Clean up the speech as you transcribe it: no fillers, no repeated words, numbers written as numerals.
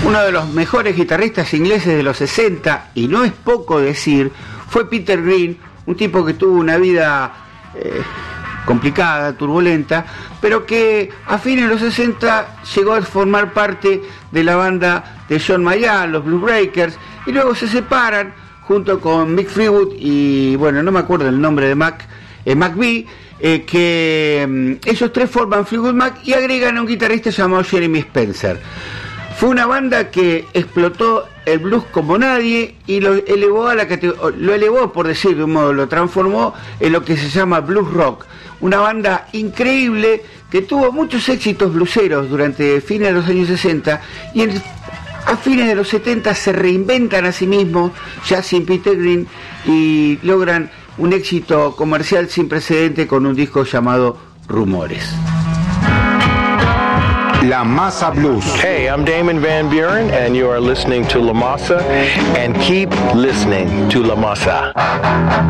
Uno de los mejores guitarristas ingleses de los 60, y no es poco decir, fue Peter Green, un tipo que tuvo una vida complicada, turbulenta, pero que a fines de los 60 llegó a formar parte de la banda de John Mayall, los Blues Breakers, y luego se separan junto con Mick Fleetwood y, bueno, no me acuerdo el nombre de Mac B, que ellos tres forman Fleetwood Mac y agregan a un guitarrista llamado Jeremy Spencer. Fue una banda que explotó el blues como nadie y lo elevó, por decir de un modo, lo transformó en lo que se llama blues rock. Una banda increíble que tuvo muchos éxitos blueseros durante fines de los años 60 y a fines de los 70 se reinventan a sí mismos, ya sin Peter Green, y logran un éxito comercial sin precedente con un disco llamado Rumores. La Masa Blues. Hey, I'm Damon Van Buren, and you are listening to La Masa, and keep listening to La Masa.